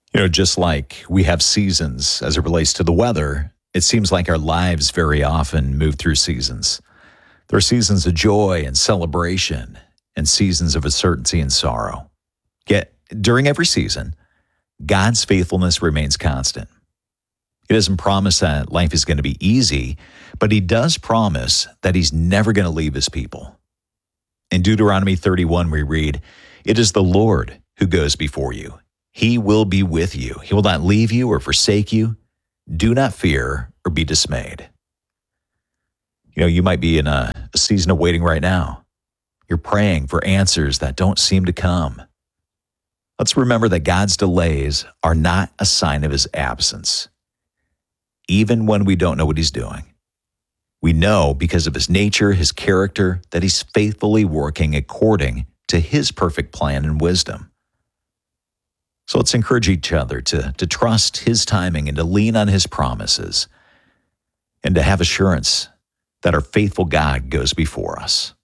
Just like we have seasons as it relates to the weather, it seems like our lives very often move through seasons. There are seasons of joy and celebration and seasons of uncertainty and sorrow. Yet, during every season, God's faithfulness remains constant. He doesn't promise that life is going to be easy, but he does promise that he's never going to leave his people. In Deuteronomy 31, we read, "It is the Lord who goes before you. He will be with you. He will not leave you or forsake you. Do not fear or be dismayed." You might be in a season of waiting right now. You're praying for answers that don't seem to come. Let's remember that God's delays are not a sign of his absence. Even when we don't know what he's doing, we know because of his nature, his character, that he's faithfully working according to his perfect plan and wisdom. So let's encourage each other to trust his timing and to lean on his promises and to have assurance that our faithful God goes before us.